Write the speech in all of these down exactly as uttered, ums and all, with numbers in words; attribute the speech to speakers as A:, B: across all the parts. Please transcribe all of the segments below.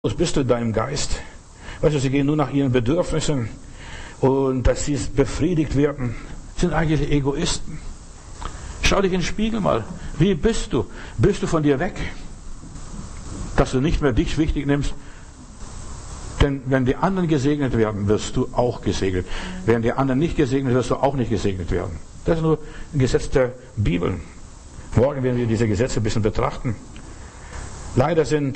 A: bist du in deinem Geist? Weißt du, sie gehen nur nach ihren Bedürfnissen und dass sie befriedigt werden, sind eigentlich Egoisten. Schau dich in den Spiegel mal. Wie bist du? Bist du von dir weg? Dass du nicht mehr dich wichtig nimmst? Denn wenn die anderen gesegnet werden, wirst du auch gesegnet. Wenn die anderen nicht gesegnet, wirst du auch nicht gesegnet werden. Das ist nur ein Gesetz der Bibel. Morgen werden wir diese Gesetze ein bisschen betrachten. Leider sind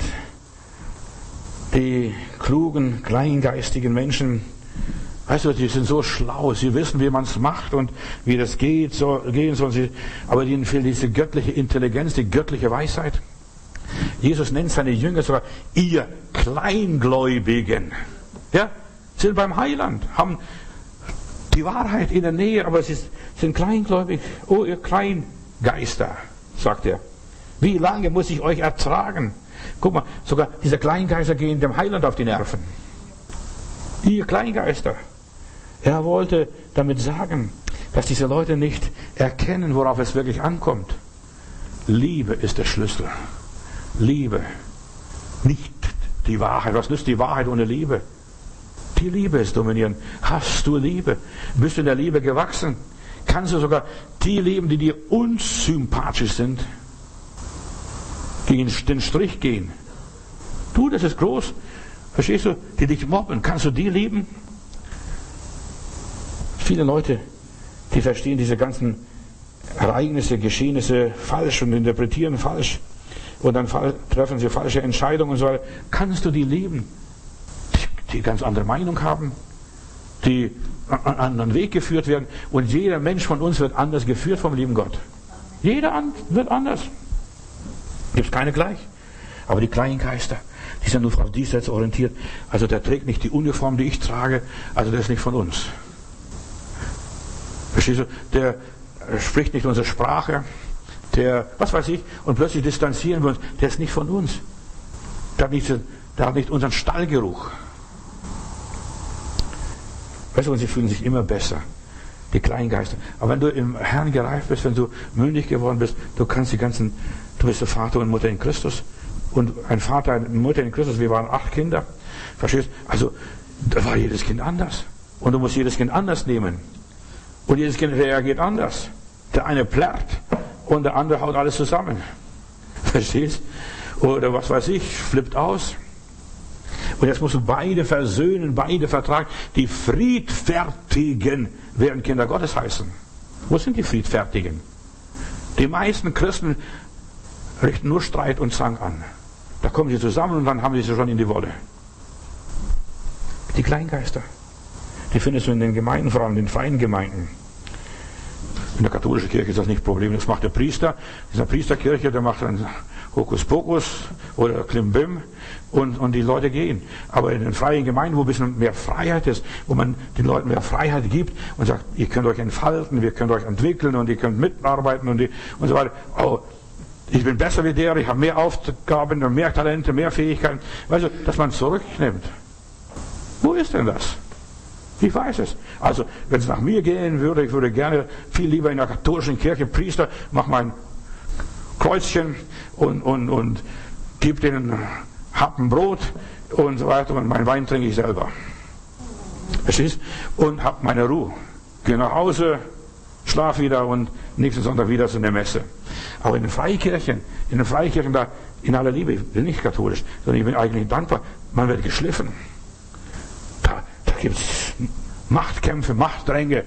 A: die klugen, kleingeistigen Menschen, weißt du, die sind so schlau, sie wissen, wie man es macht und wie das geht, so gehen soll sie, aber ihnen fehlt diese göttliche Intelligenz, die göttliche Weisheit. Jesus nennt seine Jünger sogar, ihr Kleingläubigen, ja, sind beim Heiland, haben die Wahrheit in der Nähe, aber sie sind kleingläubig. Oh, ihr Kleingeister, sagt er. Wie lange muss ich euch ertragen? Guck mal, sogar diese Kleingeister gehen dem Heiland auf die Nerven. Ihr Kleingeister. Er wollte damit sagen, dass diese Leute nicht erkennen, worauf es wirklich ankommt. Liebe ist der Schlüssel. Liebe. Nicht die Wahrheit. Was nützt die Wahrheit ohne Liebe? Die Liebe ist dominierend. Hast du Liebe? Bist du in der Liebe gewachsen? Kannst du sogar die lieben, die dir unsympathisch sind, gegen den Strich gehen? Du, das ist groß. Verstehst du? Die dich mobben. Kannst du die lieben? Viele Leute, die verstehen diese ganzen Ereignisse, Geschehnisse falsch und interpretieren falsch. Und dann treffen sie falsche Entscheidungen und so weiter. Kannst du die lieben? Die, die ganz andere Meinung haben, die an einen anderen Weg geführt werden. Und jeder Mensch von uns wird anders geführt vom lieben Gott. Jeder an, wird anders. Gibt es keine gleich. Aber die Kleingeister, die sind nur auf diesseits orientiert. Also der trägt nicht die Uniform, die ich trage. Also der ist nicht von uns. Verstehst du? Der spricht nicht unsere Sprache. Der, was weiß ich, und plötzlich distanzieren wir uns. Der ist nicht von uns. Der hat nicht, der hat nicht unseren Stallgeruch. Weißt du, und sie fühlen sich immer besser. Die Kleingeister. Aber wenn du im Herrn gereift bist, wenn du mündig geworden bist, du kannst die ganzen, du bist der Vater und Mutter in Christus. Und ein Vater, eine Mutter in Christus, wir waren acht Kinder. Verstehst du? Also, da war jedes Kind anders. Und du musst jedes Kind anders nehmen. Und jedes Kind reagiert anders. Der eine plärrt und der andere haut alles zusammen. Verstehst? Oder was weiß ich, flippt aus. Und jetzt musst du beide versöhnen, beide vertragen. Die Friedfertigen werden Kinder Gottes heißen. Wo sind die Friedfertigen? Die meisten Christen richten nur Streit und Zank an. Da kommen sie zusammen und dann haben sie sie schon in die Wolle. Die Kleingeister, die findest du in den Gemeinden, vor allem in den freien Gemeinden. In der katholischen Kirche ist das nicht ein Problem. Das macht der Priester. In der Priesterkirche, der macht dann Hokuspokus oder Klimbim und, und die Leute gehen. Aber in den freien Gemeinden, wo ein bisschen mehr Freiheit ist, wo man den Leuten mehr Freiheit gibt und sagt, ihr könnt euch entfalten, wir könnt euch entwickeln und ihr könnt mitarbeiten und, die, und so weiter. Oh, ich bin besser wie der, ich habe mehr Aufgaben, mehr Talente, mehr Fähigkeiten. Weißt du, dass man zurücknimmt. Wo ist denn das? Ich weiß es. Also, wenn es nach mir gehen würde, ich würde gerne viel lieber in der katholischen Kirche Priester, mach mein Kreuzchen und, und, und gib denen Happen Brot und so weiter und mein Wein trinke ich selber. Verstehst? Und hab meine Ruhe. Geh nach Hause, schlaf wieder und nächsten Sonntag wieder zu der Messe. Aber in den Freikirchen, in den Freikirchen da, in aller Liebe, ich bin nicht katholisch, sondern ich bin eigentlich dankbar, man wird geschliffen. Da, da gibt es Machtkämpfe, Machtdränge.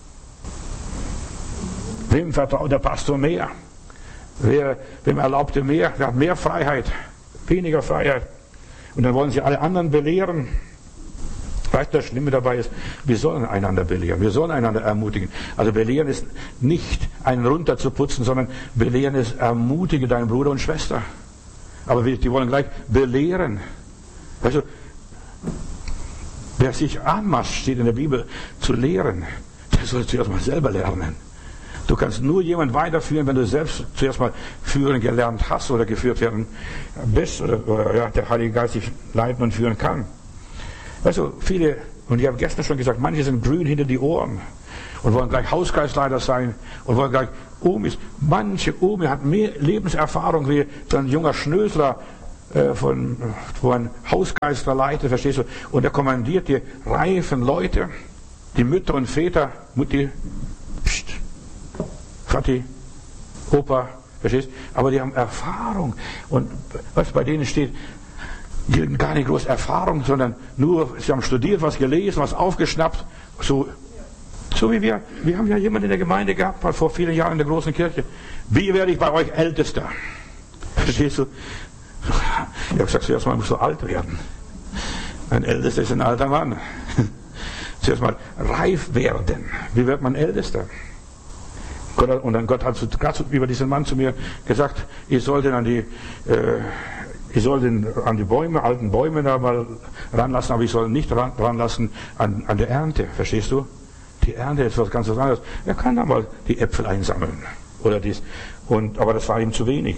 A: Wem vertraut der Pastor mehr? Wer, wem erlaubt er mehr? Wer hat mehr Freiheit? Weniger Freiheit. Und dann wollen sie alle anderen belehren. Weißt du, das Schlimme dabei ist, wir sollen einander belehren, wir sollen einander ermutigen. Also belehren ist nicht einen runterzuputzen, sondern belehren ist, ermutige deinen Bruder und Schwester. Aber die wollen gleich belehren. Weißt du, wer sich anmaßt, steht in der Bibel, zu lehren, der soll zuerst mal selber lernen. Du kannst nur jemanden weiterführen, wenn du selbst zuerst mal führen gelernt hast oder geführt werden bist oder, oder ja, der Heilige Geist dich leiten und führen kann. Also viele, und ich habe gestern schon gesagt, manche sind grün hinter die Ohren und wollen gleich Hauskreisleiter sein und wollen gleich Omis. Manche Omi hat mehr Lebenserfahrung wie so ein junger Schnösler äh, von, wo ein Hausgeister leitet, verstehst du? Und er kommandiert die reifen Leute, die Mütter und Väter, Mutti, Psst, Vati, Opa, verstehst du? Aber die haben Erfahrung. Und was bei denen steht, die haben gar nicht groß Erfahrung, sondern nur, sie haben studiert, was gelesen, was aufgeschnappt. So, so wie wir, wir haben ja jemanden in der Gemeinde gehabt, mal vor vielen Jahren in der großen Kirche. Wie werde ich bei euch Ältester? Verstehst du? Ich habe gesagt, zuerst mal musst du alt werden. Ein Ältester ist ein alter Mann. Zuerst mal reif werden. Wie wird man Ältester? Und dann Gott hat gerade über diesen Mann zu mir gesagt, ihr solltet an die, äh, ich soll den an die Bäume, alten Bäume da mal ranlassen, aber ich soll nicht ran, ranlassen an, an der Ernte, verstehst du? Die Ernte ist was ganz anderes. Er kann da mal die Äpfel einsammeln oder dies. Und, aber das war ihm zu wenig.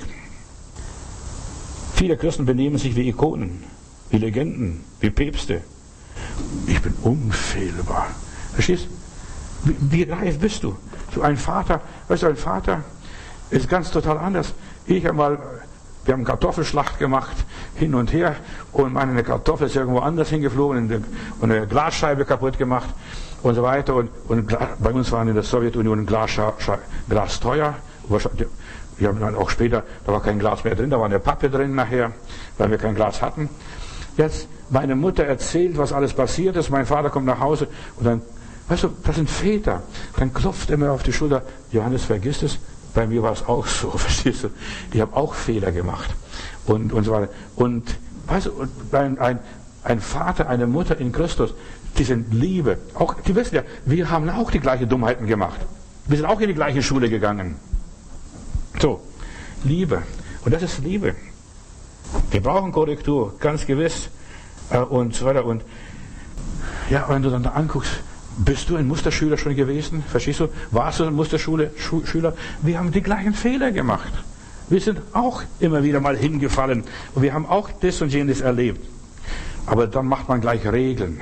A: Viele Christen benehmen sich wie Ikonen, wie Legenden, wie Päpste. Ich bin unfehlbar. Verstehst du? Wie, wie reif bist du? So ein Vater, weißt du, ein Vater ist ganz total anders. Ich habe mal, wir haben Kartoffelschlacht gemacht, hin und her, und meine Kartoffel ist irgendwo anders hingeflogen und eine Glasscheibe kaputt gemacht und so weiter. Und, und bei uns waren in der Sowjetunion Glas, Glas teuer. Wir haben dann auch später, da war kein Glas mehr drin, da war eine Pappe drin nachher, weil wir kein Glas hatten. Jetzt, meine Mutter erzählt, was alles passiert ist, mein Vater kommt nach Hause und dann, weißt du, das sind Väter. Dann klopft er mir auf die Schulter, Johannes, vergiss es, bei mir war es auch so, verstehst du? Ich habe auch Fehler gemacht und, und so weiter. Und, weißt du, ein, ein, ein Vater, eine Mutter in Christus, die sind Liebe. Auch, die wissen ja, wir haben auch die gleichen Dummheiten gemacht. Wir sind auch in die gleiche Schule gegangen. So, Liebe. Und das ist Liebe. Wir brauchen Korrektur, ganz gewiss. Äh, und so weiter. Und ja, wenn du dann da anguckst, bist du ein Musterschüler schon gewesen? Verstehst du? Warst du ein Musterschüler? Wir haben die gleichen Fehler gemacht. Wir sind auch immer wieder mal hingefallen. Und wir haben auch das und jenes erlebt. Aber dann macht man gleich Regeln.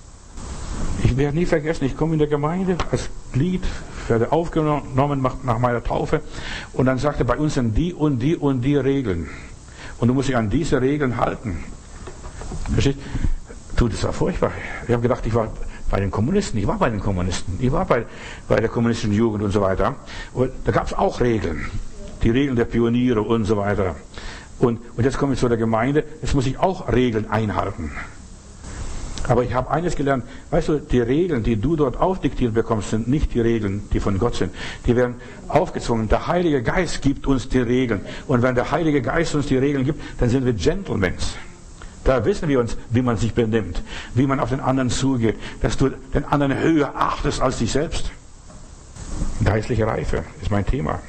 A: Ich werde nie vergessen, ich komme in der Gemeinde als Glied, werde aufgenommen nach meiner Taufe. Und dann sagte, bei uns sind die und die und die Regeln. Und du musst dich an diese Regeln halten. Verstehst du? Das war furchtbar. Ich habe gedacht, ich war bei den Kommunisten. Ich war bei den Kommunisten. Ich war bei, bei der kommunistischen Jugend und so weiter. Und da gab es auch Regeln. Die Regeln der Pioniere und so weiter. Und, und jetzt komme ich zu der Gemeinde. Jetzt muss ich auch Regeln einhalten. Aber ich habe eines gelernt. Weißt du, die Regeln, die du dort aufdiktiert bekommst, sind nicht die Regeln, die von Gott sind. Die werden aufgezwungen. Der Heilige Geist gibt uns die Regeln. Und wenn der Heilige Geist uns die Regeln gibt, dann sind wir Gentlemen. Da wissen wir uns, wie man sich benimmt, wie man auf den anderen zugeht, dass du den anderen höher achtest als dich selbst. Geistliche Reife ist mein Thema.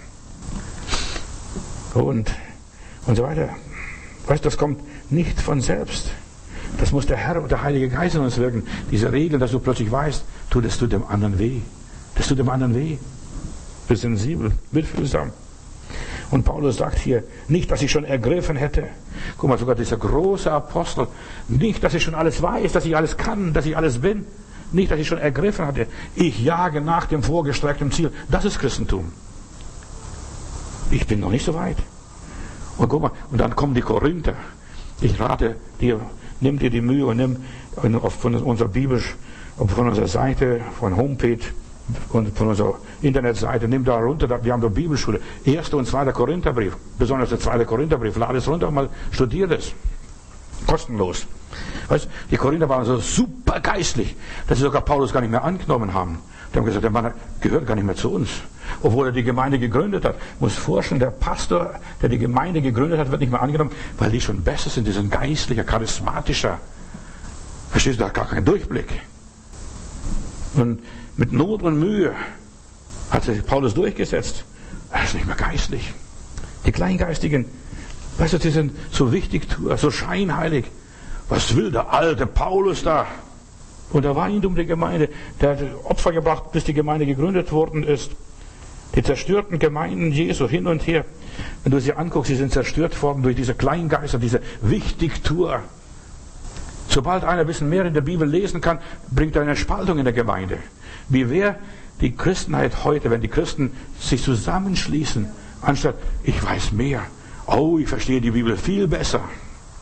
A: Und, und so weiter. Weißt du, das kommt nicht von selbst. Das muss der Herr und der Heilige Geist in uns wirken. Diese Regeln, dass du plötzlich weißt, tu, das tut dem anderen weh. Das tut dem anderen weh. Bist sensibel, mitfühlsam. Und Paulus sagt hier, nicht, dass ich schon ergriffen hätte. Guck mal, sogar dieser große Apostel, nicht, dass ich schon alles weiß, dass ich alles kann, dass ich alles bin. Nicht, dass ich schon ergriffen hatte. Ich jage nach dem vorgestreckten Ziel. Das ist Christentum. Ich bin noch nicht so weit. Und guck mal, und dann kommen die Korinther. Ich rate dir, nimm dir die Mühe und nimm von unserer Bibel, von unserer Seite, von Homepage und von unserer Internetseite, nimm da runter, wir haben da Bibelschule, erster und zweiter Korintherbrief, besonders der zweite Korintherbrief, lade es runter und mal studier das. Kostenlos. Weißt, die Korinther waren so super geistlich, dass sie sogar Paulus gar nicht mehr angenommen haben. Die haben gesagt, der Mann gehört gar nicht mehr zu uns. Obwohl er die Gemeinde gegründet hat. Muss vorstellen, der Pastor, der die Gemeinde gegründet hat, wird nicht mehr angenommen, weil die schon besser sind, die sind geistlicher, charismatischer. Verstehst du, da hat gar keinen Durchblick. Und mit Not und Mühe hat sich Paulus durchgesetzt. Er ist nicht mehr geistlich. Die Kleingeistigen, weißt du, die sind so wichtig, so scheinheilig. Was will der alte Paulus da? Und da war ihn um die Gemeinde. Der hat Opfer gebracht, bis die Gemeinde gegründet worden ist. Die zerstörten Gemeinden Jesu hin und her. Wenn du sie anguckst, sie sind zerstört worden durch diese Kleingeister, diese Wichtigtuer. Sobald einer ein bisschen mehr in der Bibel lesen kann, bringt er eine Spaltung in der Gemeinde. Wie wäre die Christenheit heute, wenn die Christen sich zusammenschließen, anstatt, ich weiß mehr. Oh, ich verstehe die Bibel viel besser.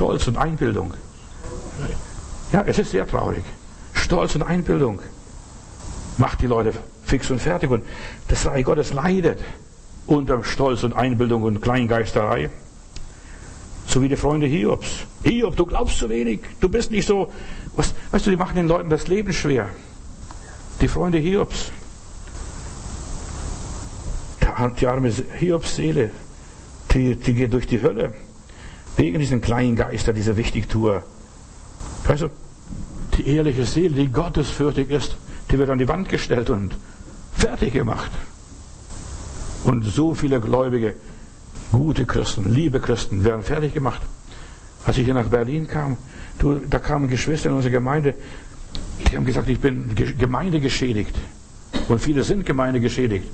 A: Stolz und Einbildung. Ja, es ist sehr traurig. Stolz und Einbildung macht die Leute fix und fertig. Und das Reich Gottes leidet unter Stolz und Einbildung und Kleingeisterei. So wie die Freunde Hiobs. Hiob, du glaubst zu wenig. Du bist nicht so. Was, weißt du, die machen den Leuten das Leben schwer. Die Freunde Hiobs. Die arme Hiobs Seele, die, die geht durch die Hölle. Wegen diesen kleinen Geister, dieser Wichtigtuer. Weißt du, die ehrliche Seele, die gottesfürchtig ist, die wird an die Wand gestellt und fertig gemacht. Und so viele Gläubige, gute Christen, liebe Christen, werden fertig gemacht. Als ich hier nach Berlin kam, du, da kamen Geschwister in unsere Gemeinde, die haben gesagt, ich bin gemeindegeschädigt. Und viele sind gemeindegeschädigt.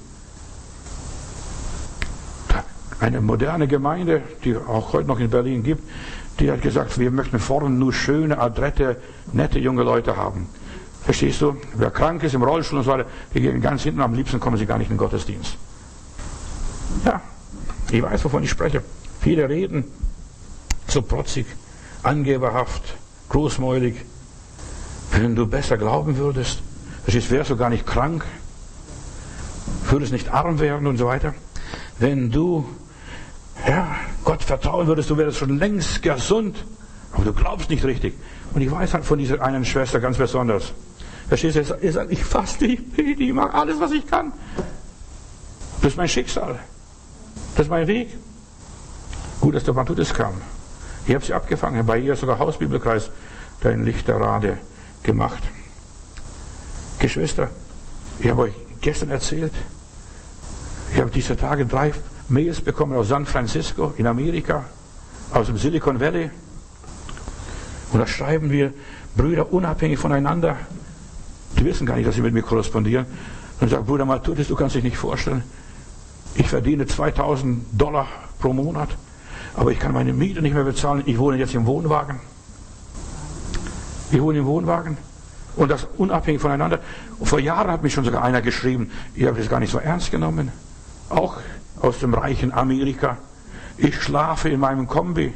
A: Eine moderne Gemeinde, die auch heute noch in Berlin gibt, die hat gesagt, wir möchten vorne nur schöne, adrette, nette junge Leute haben. Verstehst du? Wer krank ist, im Rollstuhl und so weiter, die gehen ganz hinten, am liebsten kommen sie gar nicht in den Gottesdienst. Ja, ich weiß, wovon ich spreche. Viele reden so protzig, angeberhaft, großmäulig. Wenn du besser glauben würdest, verstehst, wärst du gar nicht krank, würdest nicht arm werden und so weiter. Wenn du ja, Gott vertrauen würdest, du wärst schon längst gesund, aber du glaubst nicht richtig. Und ich weiß halt von dieser einen Schwester ganz besonders. Verstehst du, ihr sagt, ich faste, ich bete, ich mache alles, was ich kann. Das ist mein Schicksal. Das ist mein Weg. Gut, dass der Matthäus kam. Ich habe sie abgefangen, bei ihr sogar Hausbibelkreis, da in Lichterrade gemacht. Geschwister, ich habe euch gestern erzählt, ich habe diese Tage drei Mails bekommen aus San Francisco in Amerika, aus dem Silicon Valley. Und da schreiben wir Brüder unabhängig voneinander. Die wissen gar nicht, dass sie mit mir korrespondieren. Und sagen, Bruder Matthäus, du kannst dich nicht vorstellen, ich verdiene zweitausend Dollar pro Monat, aber ich kann meine Miete nicht mehr bezahlen. Ich wohne jetzt im Wohnwagen. Ich wohne im Wohnwagen. Und das unabhängig voneinander. Und vor Jahren hat mich schon sogar einer geschrieben, ich habe das gar nicht so ernst genommen. Auch aus dem reichen Amerika. Ich schlafe in meinem Kombi.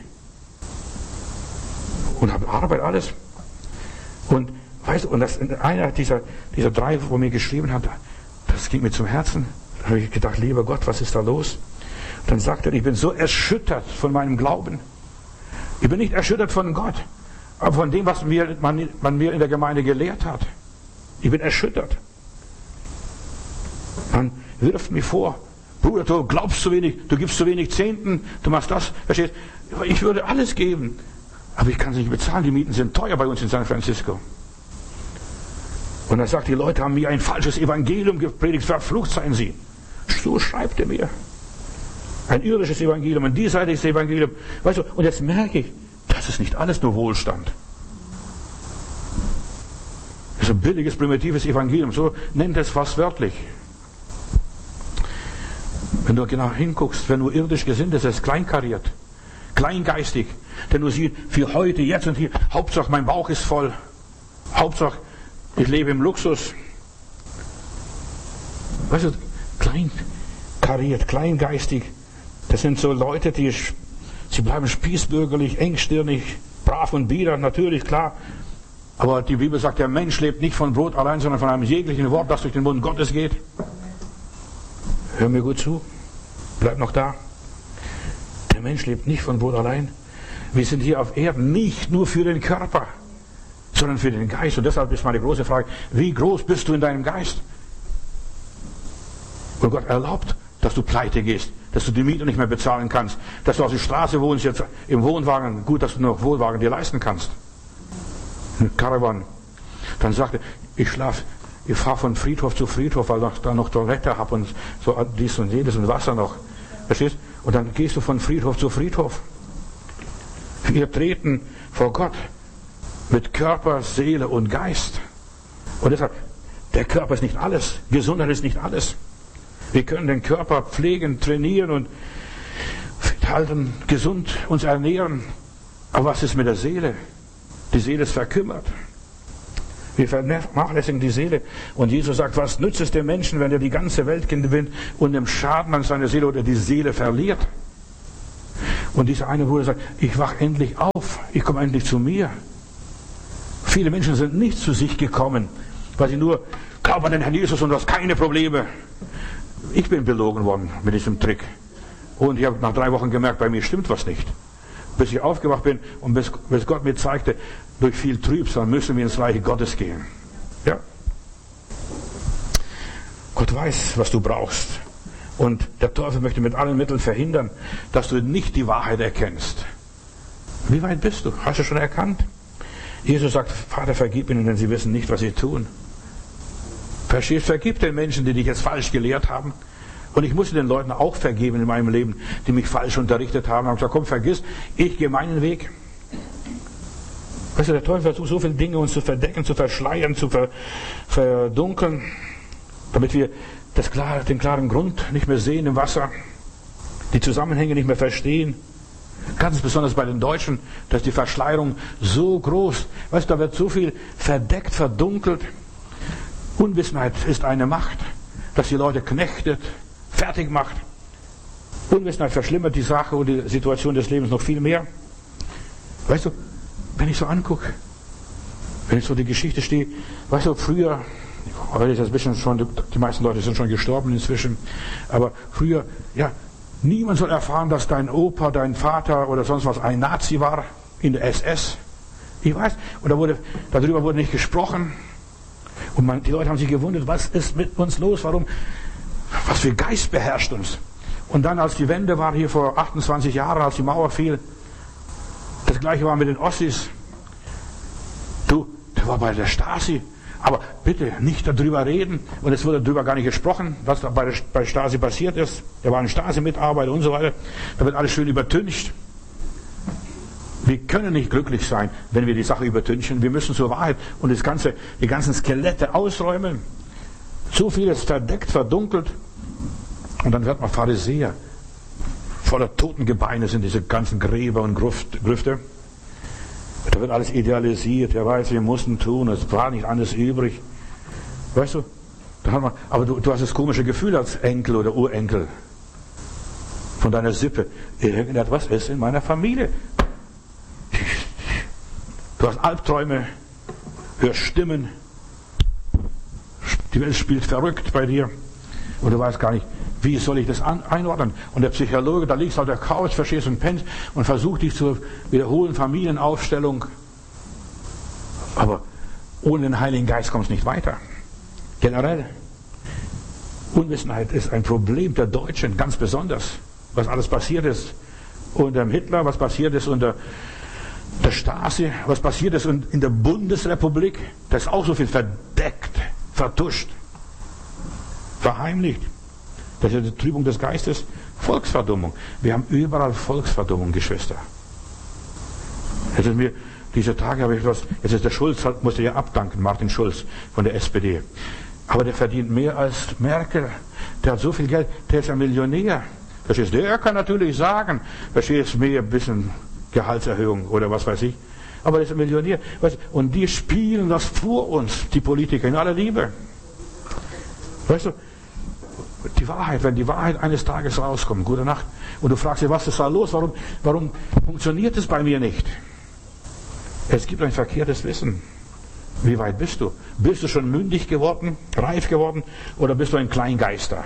A: Und habe Arbeit, alles. Und weißt du, und das, einer dieser, dieser drei, wo mir geschrieben hat, das ging mir zum Herzen. Da habe ich gedacht, lieber Gott, was ist da los? Und dann sagt er, ich bin so erschüttert von meinem Glauben. Ich bin nicht erschüttert von Gott, aber von dem, was mir, man, man mir in der Gemeinde gelehrt hat. Ich bin erschüttert. Man wirft mir vor, Bruder, du glaubst zu wenig, du gibst zu wenig Zehnten, du machst das, verstehst? Ich würde alles geben, aber ich kann es nicht bezahlen, die Mieten sind teuer bei uns in San Francisco. Und er sagt, die Leute haben mir ein falsches Evangelium gepredigt, verflucht seien sie. So schreibt er mir. Ein irdisches Evangelium, ein diesseitiges Evangelium. Weißt du, und jetzt merke ich, das ist nicht alles nur Wohlstand. Das ist ein billiges, primitives Evangelium, so nennt es fast wörtlich. Wenn du genau hinguckst, wenn du irdisch gesinnt bist, ist es kleinkariert, kleingeistig. Denn du siehst, für heute, jetzt und hier, Hauptsache mein Bauch ist voll. Hauptsache, ich lebe im Luxus. Weißt du, kleinkariert, kleingeistig. Das sind so Leute, die sie bleiben spießbürgerlich, engstirnig, brav und bieder, natürlich, klar. Aber die Bibel sagt, der Mensch lebt nicht von Brot allein, sondern von einem jeglichen Wort, das durch den Mund Gottes geht. Hör mir gut zu. Bleib noch da. Der Mensch lebt nicht von Brot allein. Wir sind hier auf Erden nicht nur für den Körper, sondern für den Geist. Und deshalb ist meine große Frage, wie groß bist du in deinem Geist? Und Gott erlaubt, dass du pleite gehst, dass du die Miete nicht mehr bezahlen kannst, dass du auf der Straße wohnst, jetzt im Wohnwagen, gut, dass du noch Wohnwagen dir leisten kannst. Ein Caravan. Dann sagt er, ich schlafe, ich fahre von Friedhof zu Friedhof, weil ich da noch Toilette habe und so dies und jenes und Wasser noch. Verstehst? Und dann gehst du von Friedhof zu Friedhof. Wir treten vor Gott mit Körper, Seele und Geist. Und deshalb, der Körper ist nicht alles. Gesundheit ist nicht alles. Wir können den Körper pflegen, trainieren und fit halten, gesund uns ernähren. Aber was ist mit der Seele? Die Seele ist verkümmert. Wir vernachlässigen die Seele. Und Jesus sagt, was nützt es dem Menschen, wenn er die ganze Welt gewinnt und im Schaden an seiner Seele oder die Seele verliert? Und dieser eine Bruder sagt, ich wach endlich auf, ich komme endlich zu mir. Viele Menschen sind nicht zu sich gekommen, weil sie nur glauben an den Herrn Jesus und du hast keine Probleme. Ich bin belogen worden mit diesem Trick. Und ich habe nach drei Wochen gemerkt, bei mir stimmt was nicht. Bis ich aufgewacht bin und bis, bis Gott mir zeigte, durch viel Trübsal müssen wir ins Reich Gottes gehen. Ja. Gott weiß, was du brauchst. Und der Teufel möchte mit allen Mitteln verhindern, dass du nicht die Wahrheit erkennst. Wie weit bist du? Hast du schon erkannt? Jesus sagt, Vater, vergib ihnen, denn sie wissen nicht, was sie tun. Verstehst, vergib den Menschen, die dich jetzt falsch gelehrt haben. Und ich musste den Leuten auch vergeben in meinem Leben, die mich falsch unterrichtet haben. Ich habe gesagt, komm, vergiss, ich gehe meinen Weg. Weißt du, der Teufel versucht so viele Dinge uns zu verdecken, zu verschleiern, zu ver, verdunkeln, damit wir das klar, den klaren Grund nicht mehr sehen im Wasser, die Zusammenhänge nicht mehr verstehen. Ganz besonders bei den Deutschen, da ist die Verschleierung so groß. Weißt du, da wird so viel verdeckt, verdunkelt. Unwissenheit ist eine Macht, dass die Leute knechtet, fertig macht. Unwissenheit verschlimmert die Sache und die Situation des Lebens noch viel mehr. Weißt du, wenn ich so angucke, wenn ich so die Geschichte stehe, weißt du, früher, heute ist das ein bisschen schon, die meisten Leute sind schon gestorben inzwischen, aber früher, ja, niemand soll erfahren, dass dein Opa, dein Vater oder sonst was ein Nazi war in der S S. Ich weiß, und da wurde, darüber wurde nicht gesprochen. Und man, die Leute haben sich gewundert, was ist mit uns los? Warum? Was für Geist beherrscht uns? Und dann, als die Wende war, hier vor achtundzwanzig Jahren, als die Mauer fiel, das gleiche war mit den Ossis. Du, der war bei der Stasi. Aber bitte nicht darüber reden. Und es wurde darüber gar nicht gesprochen, was da bei der bei Stasi passiert ist. Der war ein Stasi-Mitarbeiter und so weiter. Da wird alles schön übertüncht. Wir können nicht glücklich sein, wenn wir die Sache übertünchen. Wir müssen zur Wahrheit und das ganze, die ganzen Skelette ausräumen. Zu vieles verdeckt, verdunkelt. Und dann wird man Pharisäer. Voller Totengebeine sind diese ganzen Gräber und Grüfte. Da wird alles idealisiert. Er weiß, wir mussten tun. Es war nicht alles übrig. Weißt du? Da hat man, aber du, du hast das komische Gefühl als Enkel oder Urenkel von deiner Sippe. Irgendetwas ist in meiner Familie. Du hast Albträume, hörst Stimmen. Die Welt spielt verrückt bei dir. Und du weißt gar nicht, wie soll ich das einordnen? Und der Psychologe, da liegst du auf der Couch, verstehst und pennst und versucht dich zu wiederholen, Familienaufstellung. Aber ohne den Heiligen Geist kommst du nicht weiter. Generell, Unwissenheit ist ein Problem der Deutschen, ganz besonders. Was alles passiert ist unter Hitler, was passiert ist unter der Stasi, was passiert ist in der Bundesrepublik. Da ist auch so viel verdeckt, vertuscht, verheimlicht. Das ist die Trübung des Geistes, Volksverdummung. Wir haben überall Volksverdummung, Geschwister. Jetzt ist mir, diese Tage habe ich was, jetzt ist der Schulz, musste ja abdanken, Martin Schulz von der S P D. Aber der verdient mehr als Merkel. Der hat so viel Geld, der ist ein Millionär. Verstehst du? Der kann natürlich sagen, verstehst du, mir ein bisschen Gehaltserhöhung oder was weiß ich. Aber der ist ein Millionär. Weißt, und die spielen das vor uns, die Politiker, in aller Liebe. Weißt du, die Wahrheit, wenn die Wahrheit eines Tages rauskommt, gute Nacht, und du fragst dich, was ist da los, warum, warum funktioniert es bei mir nicht? Es gibt ein verkehrtes Wissen. Wie weit bist du? Bist du schon mündig geworden, reif geworden, oder bist du ein Kleingeister?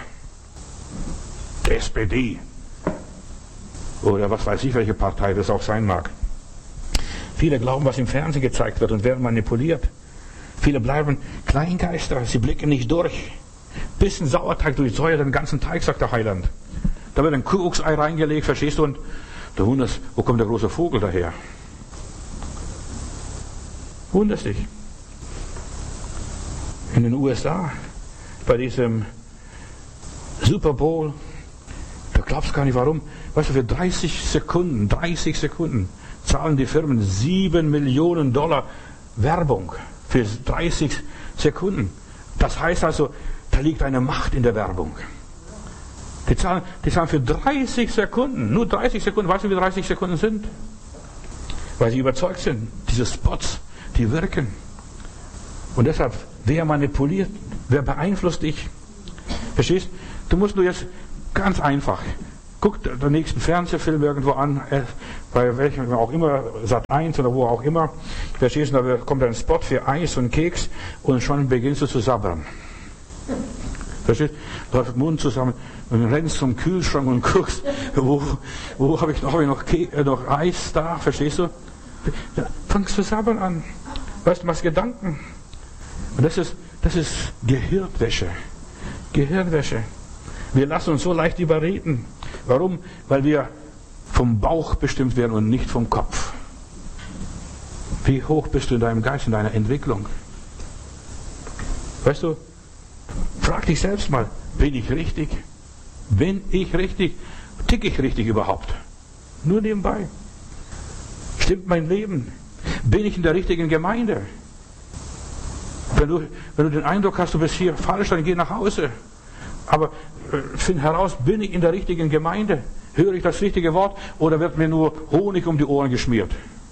A: S P D. Oder was weiß ich, welche Partei das auch sein mag. Viele glauben, was im Fernsehen gezeigt wird und werden manipuliert. Viele bleiben Kleingeister, sie blicken nicht durch. Bisschen Sauerteig durchsäuert den ganzen Teig, sagt der Heiland. Da wird ein Kuckucksei reingelegt, verstehst du, und du wunderst, wo kommt der große Vogel daher? Wunderst dich. In den U S A, bei diesem Super Bowl, du glaubst gar nicht warum, weißt du, für dreißig Sekunden, dreißig Sekunden zahlen die Firmen sieben Millionen Dollar Werbung für dreißig Sekunden. Das heißt also, da liegt eine Macht in der Werbung. Die zahlen, die zahlen für dreißig Sekunden, nur dreißig Sekunden. Weißt du, wie dreißig Sekunden sind? Weil sie überzeugt sind, diese Spots, die wirken. Und deshalb, wer manipuliert, wer beeinflusst dich? Verstehst? Du musst nur jetzt ganz einfach Guckt den nächsten Fernsehfilm irgendwo an, äh, bei welchem auch immer, Sat eins oder wo auch immer. Verstehst du, da kommt ein Spot für Eis und Keks und schon beginnst du zu sabbern. Verstehst du? Läuft Mund zusammen und rennst zum Kühlschrank und guckst, wo, wo habe ich noch, hab ich noch, Ke äh, noch Eis da, verstehst du? Ja, fangst zu sabbern an. Weißt du, machst Gedanken. Und das ist, das ist Gehirnwäsche. Gehirnwäsche. Wir lassen uns so leicht überreden. Warum? Weil wir vom Bauch bestimmt werden und nicht vom Kopf. Wie hoch bist du in deinem Geist, in deiner Entwicklung? Weißt du, frag dich selbst mal, bin ich richtig? Bin ich richtig? Ticke ich richtig überhaupt? Nur nebenbei. Stimmt mein Leben? Bin ich in der richtigen Gemeinde? Wenn du, wenn du den Eindruck hast, du bist hier falsch, dann geh nach Hause. Aber äh, find heraus, bin ich in der richtigen Gemeinde? Höre ich das richtige Wort oder wird mir nur Honig um die Ohren geschmiert?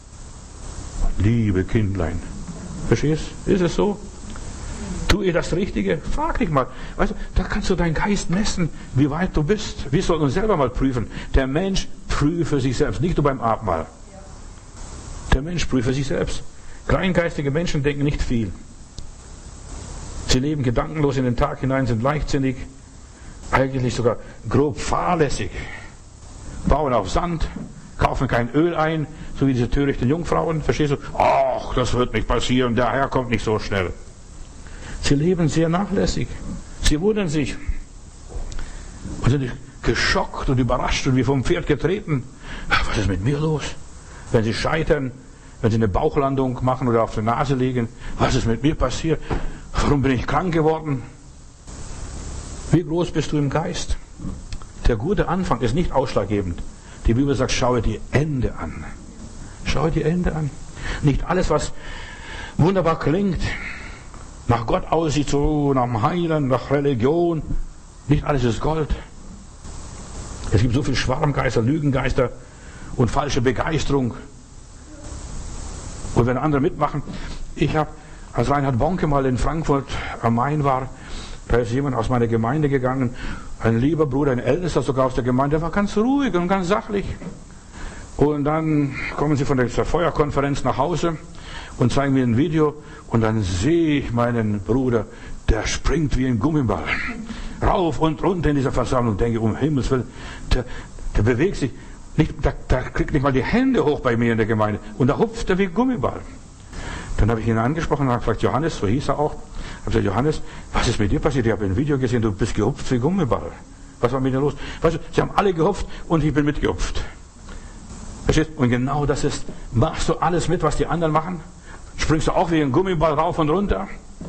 A: Liebe Kindlein, verstehst du? Ist es so? Tue ich das Richtige? Frag dich mal. Weißt du, da kannst du deinen Geist messen, wie weit du bist. Wir sollten uns selber mal prüfen. Der Mensch prüfe sich selbst, nicht nur beim Abendmahl. Der Mensch prüfe sich selbst. Kleingeistige Menschen denken nicht viel. Sie leben gedankenlos in den Tag hinein, sind leichtsinnig, eigentlich sogar grob fahrlässig, bauen auf Sand, kaufen kein Öl ein, so wie diese törichten Jungfrauen. Verstehst du? Ach, das wird nicht passieren, der Herr kommt nicht so schnell. Sie leben sehr nachlässig. Sie wundern sich und sind geschockt und überrascht und wie vom Pferd getreten. Was ist mit mir los? Wenn sie scheitern, wenn sie eine Bauchlandung machen oder auf der Nase liegen, was ist mit mir passiert? Warum bin ich krank geworden? Wie groß bist du im Geist? Der gute Anfang ist nicht ausschlaggebend. Die Bibel sagt, schaue die Ende an. Schaue die Ende an. Nicht alles, was wunderbar klingt, nach Gott aussieht, so nach dem Heiland, nach Religion, nicht alles ist Gold. Es gibt so viele Schwarmgeister, Lügengeister und falsche Begeisterung. Und wenn andere mitmachen, ich habe, als Reinhard Bonke mal in Frankfurt am Main war, da ist jemand aus meiner Gemeinde gegangen, ein lieber Bruder, ein Ältester sogar aus der Gemeinde, der war ganz ruhig und ganz sachlich. Und dann kommen sie von der Feuerkonferenz nach Hause und zeigen mir ein Video und dann sehe ich meinen Bruder, der springt wie ein Gummiball. Rauf und runter in dieser Versammlung, denke, um Himmels Willen, der, der bewegt sich, nicht, der, der kriegt nicht mal die Hände hoch bei mir in der Gemeinde und da hupft er wie ein Gummiball. Dann habe ich ihn angesprochen und habe gefragt, Johannes, so hieß er auch, ich habe gesagt, Johannes, was ist mit dir passiert? Ich habe ein Video gesehen, du bist gehupft wie Gummiball. Was war mit dir los? Weißt du, sie haben alle gehupft und ich bin mitgehupft. Verstehst? Und genau das ist, machst du alles mit, was die anderen machen? Springst du auch wie ein Gummiball rauf und runter?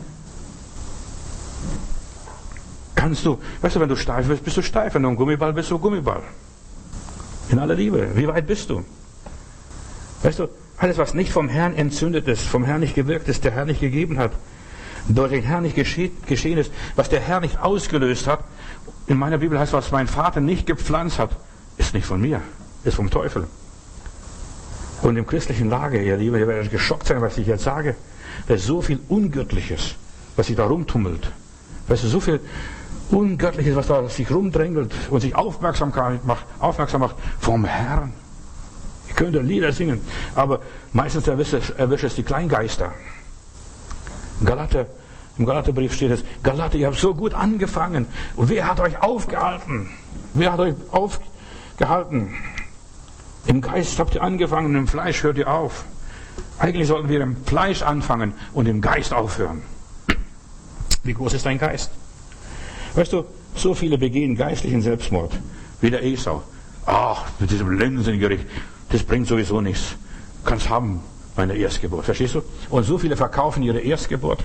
A: Kannst du, weißt du, wenn du steif bist, bist du steif. Wenn du ein Gummiball bist, du Gummiball. In aller Liebe. Wie weit bist du? Weißt du, alles, was nicht vom Herrn entzündet ist, vom Herrn nicht gewirkt ist, der Herr nicht gegeben hat, durch den Herrn nicht geschehen ist, was der Herr nicht ausgelöst hat, in meiner Bibel heißt, was mein Vater nicht gepflanzt hat, ist nicht von mir, ist vom Teufel. Und im christlichen Lager, ihr Lieben, ihr werdet geschockt sein, was ich jetzt sage, da ist so viel Ungöttliches, was sich da rumtummelt. Weißt du, so viel Ungöttliches, was da sich rumdrängelt und sich aufmerksam macht, aufmerksam macht vom Herrn. Ich könnte Lieder singen, aber meistens erwischt es, erwischt es die Kleingeister. Galater, im Galaterbrief steht es, Galater, ihr habt so gut angefangen. Und wer hat euch aufgehalten? Wer hat euch aufgehalten? Im Geist habt ihr angefangen und im Fleisch hört ihr auf. Eigentlich sollten wir im Fleisch anfangen und im Geist aufhören. Wie groß ist dein Geist? Weißt du, so viele begehen geistlichen Selbstmord, wie der Esau. Ach, mit diesem Linsengericht, das bringt sowieso nichts. Kannst haben, meine Erstgeburt, verstehst du? Und so viele verkaufen ihre Erstgeburt.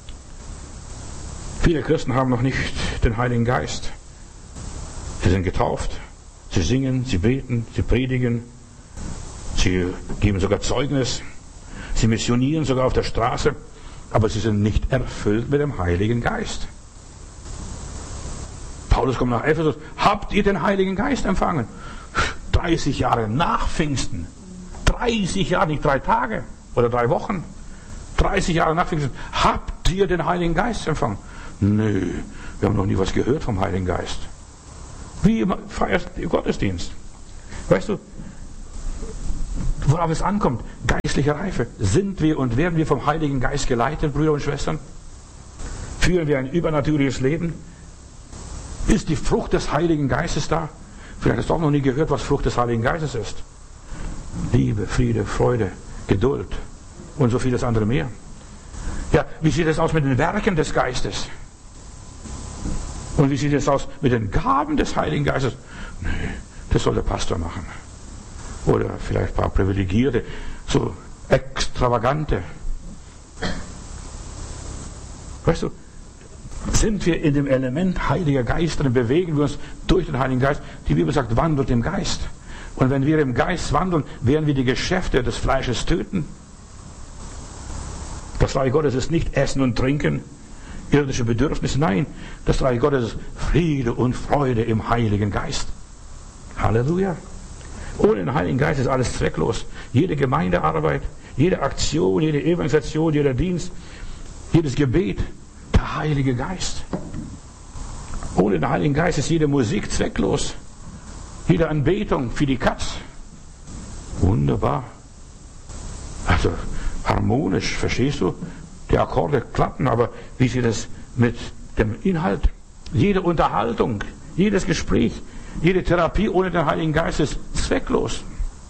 A: Viele Christen haben noch nicht den Heiligen Geist. Sie sind getauft, sie singen, sie beten, sie predigen, sie geben sogar Zeugnis, sie missionieren sogar auf der Straße, aber sie sind nicht erfüllt mit dem Heiligen Geist. Paulus kommt nach Ephesus, habt ihr den Heiligen Geist empfangen? dreißig Jahre nach Pfingsten. dreißig Jahre, nicht drei Tage oder drei Wochen. dreißig Jahre nach Pfingsten. Habt ihr den Heiligen Geist empfangen? Nö, wir haben noch nie was gehört vom Heiligen Geist. Wie feierst du Gottesdienst? Weißt du, worauf es ankommt, geistliche Reife. Sind wir und werden wir vom Heiligen Geist geleitet, Brüder und Schwestern? Führen wir ein übernatürliches Leben? Ist die Frucht des Heiligen Geistes da? Vielleicht hast du auch noch nie gehört, was Frucht des Heiligen Geistes ist. Liebe, Friede, Freude, Geduld und so vieles andere mehr. Ja, wie sieht es aus mit den Werken des Geistes? Und wie sieht es aus mit den Gaben des Heiligen Geistes? Nee, das soll der Pastor machen. Oder vielleicht ein paar Privilegierte, so Extravagante. Weißt du, sind wir in dem Element Heiliger Geist drin, bewegen wir uns durch den Heiligen Geist. Die Bibel sagt, wandelt im Geist. Und wenn wir im Geist wandeln, werden wir die Geschäfte des Fleisches töten. Das Reich Gottes ist nicht Essen und Trinken, irdische Bedürfnisse. Nein, das Reich Gottes ist Friede und Freude im Heiligen Geist. Halleluja. Ohne den Heiligen Geist ist alles zwecklos. Jede Gemeindearbeit, jede Aktion, jede Evangelisation, jeder Dienst, jedes Gebet, der Heilige Geist. Ohne den Heiligen Geist ist jede Musik zwecklos. Jede Anbetung für die Katz. Wunderbar. Also harmonisch, verstehst du? Die Akkorde klappen, aber wie sieht es mit dem Inhalt? Jede Unterhaltung, jedes Gespräch, jede Therapie ohne den Heiligen Geist ist zwecklos.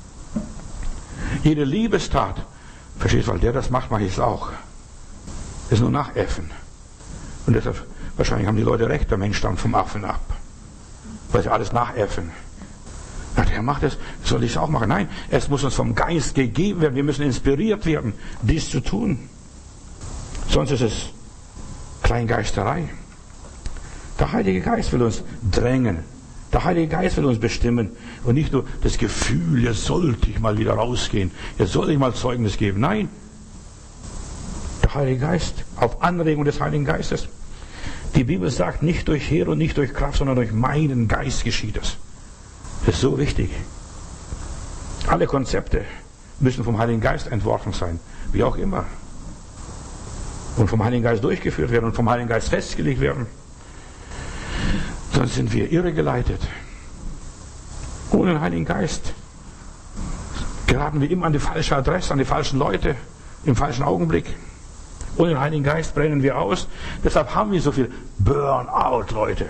A: Jede Liebestat, verstehst du, weil der das macht, mache ich es auch. Das ist nur Nachäffen. Und deshalb, wahrscheinlich haben die Leute recht, der Mensch stammt vom Affen ab. Weil sie alles nachäffen. Na, der macht es, soll ich es auch machen? Nein, es muss uns vom Geist gegeben werden. Wir müssen inspiriert werden, dies zu tun. Sonst ist es Kleingeisterei. Der Heilige Geist will uns drängen. Der Heilige Geist will uns bestimmen. Und nicht nur das Gefühl, jetzt sollte ich mal wieder rausgehen. Jetzt soll ich mal Zeugnis geben. Nein. Der Heilige Geist, auf Anregung des Heiligen Geistes. Die Bibel sagt, nicht durch Heer und nicht durch Kraft, sondern durch meinen Geist geschieht es. Das ist so wichtig. Alle Konzepte müssen vom Heiligen Geist entworfen sein. Wie auch immer. Und vom Heiligen Geist durchgeführt werden und vom Heiligen Geist festgelegt werden. Sonst sind wir irregeleitet. Ohne den Heiligen Geist geraten wir immer an die falsche Adresse, an die falschen Leute, im falschen Augenblick. Ohne den Heiligen Geist brennen wir aus. Deshalb haben wir so viel Burnout, Leute.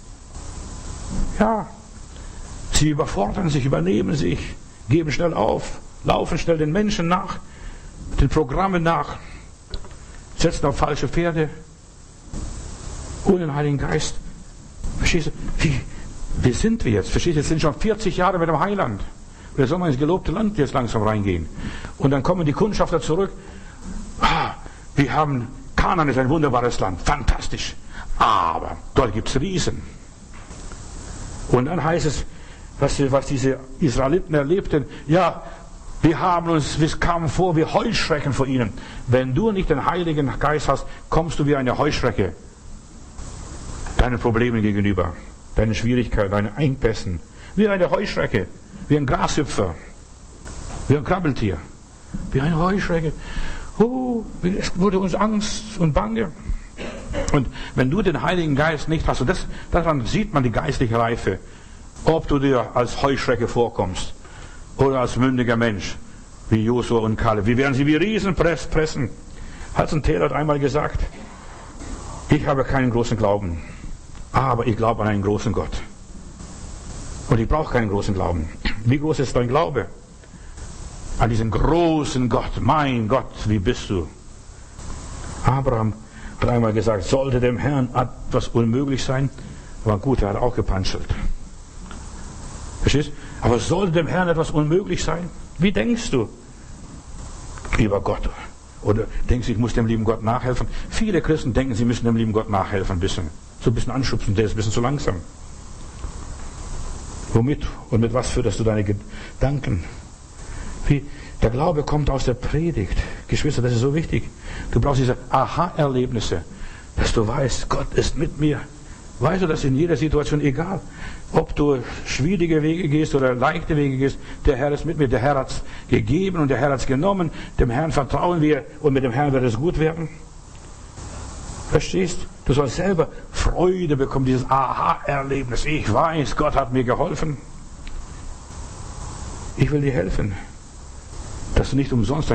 A: Ja, sie überfordern sich, übernehmen sich, geben schnell auf, laufen schnell den Menschen nach, den Programmen nach, setzen auf falsche Pferde. Ohne den Heiligen Geist. Verstehst du? Wie, wie sind wir jetzt? Verstehst du? Jetzt sind schon vierzig Jahre mit dem Heiland. Und jetzt soll man ins gelobte Land jetzt langsam reingehen. Und dann kommen die Kundschafter zurück. Ah, wir haben, Kanaan ist ein wunderbares Land. Fantastisch. Aber dort gibt es Riesen. Und dann heißt es, was, was diese Israeliten erlebten, ja, wir haben uns, wir kamen vor wie Heuschrecken vor ihnen. Wenn du nicht den Heiligen Geist hast, kommst du wie eine Heuschrecke deinen Problemen gegenüber, deinen Schwierigkeiten, deinen Engpässen. Wie eine Heuschrecke, wie ein Grashüpfer, wie ein Krabbeltier, wie eine Heuschrecke. Oh, es wurde uns Angst und Bange. Und wenn du den Heiligen Geist nicht hast, und das, daran sieht man die geistliche Reife, ob du dir als Heuschrecke vorkommst oder als mündiger Mensch, wie Josua und Kaleb. Wie werden sie wie Riesen pressen? Hudson Taylor hat einmal gesagt, ich habe keinen großen Glauben, aber ich glaube an einen großen Gott. Und ich brauche keinen großen Glauben. Wie groß ist dein Glaube? An diesen großen Gott, mein Gott, wie bist du? Abraham hat einmal gesagt, sollte dem Herrn etwas unmöglich sein? Aber gut, er hat auch gepanschelt. Verstehst? Aber sollte dem Herrn etwas unmöglich sein? Wie denkst du über Gott? Oder denkst du, ich muss dem lieben Gott nachhelfen? Viele Christen denken, sie müssen dem lieben Gott nachhelfen, ein bisschen. So ein bisschen anschubsen, der ist ein bisschen zu langsam. Womit und mit was führst du deine Gedanken? Wie, der Glaube kommt aus der Predigt. Geschwister, das ist so wichtig. Du brauchst diese Aha-Erlebnisse, dass du weißt, Gott ist mit mir. Weißt du, dass in jeder Situation, egal, ob du schwierige Wege gehst oder leichte Wege gehst, der Herr ist mit mir. Der Herr hat es gegeben und der Herr hat es genommen. Dem Herrn vertrauen wir und mit dem Herrn wird es gut werden. Verstehst? Du sollst selber Freude bekommen, dieses Aha-Erlebnis. Ich weiß, Gott hat mir geholfen. Ich will dir helfen, dass du nicht umsonst